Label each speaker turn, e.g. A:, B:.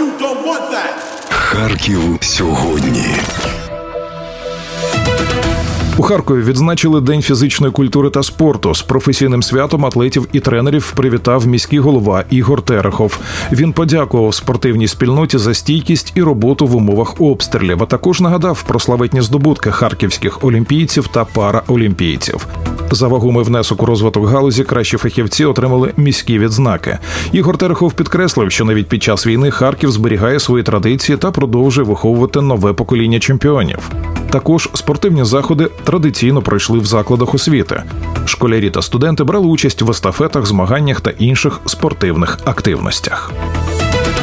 A: Харків сьогодні.
B: У Харкові відзначили День фізичної культури та спорту. З професійним святом атлетів і тренерів привітав міський голова Ігор Терехов. Він подякував спортивній спільноті за стійкість і роботу в умовах обстрілів, а також нагадав про славетні здобутки харківських олімпійців та параолімпійців. За вагомий внесок у розвиток галузі кращі фахівці отримали міські відзнаки. Ігор Терехов підкреслив, що навіть під час війни Харків зберігає свої традиції та продовжує виховувати нове покоління чемпіонів. Також спортивні заходи традиційно пройшли в закладах освіти. Школярі та студенти брали участь в естафетах, змаганнях та інших спортивних активностях.